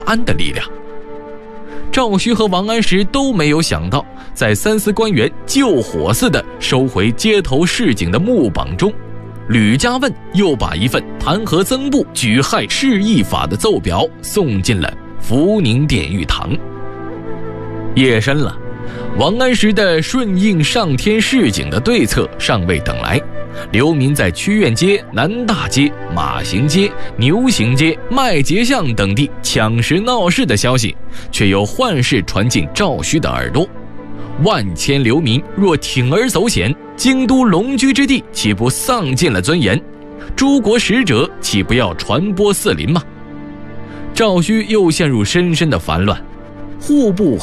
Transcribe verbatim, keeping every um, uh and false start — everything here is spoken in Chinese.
安的力量。赵顼和王安石都没有想到，在三司官员救火似的收回街头市井的木榜中，吕家问又把一份弹劾曾布举害市议法的奏表送进了福宁殿御堂。夜深了，王安石的顺应上天示警的对策尚未等来，流民在曲苑街、南大街、马行街、牛行街、麦秸巷等地抢食闹事的消息却又幻视传进赵顼的耳朵。万千流民若铤而走险，京都龙居之地岂不丧尽了尊严？诸国使者岂不要传播四邻吗？赵顼又陷入深深的烦乱，户部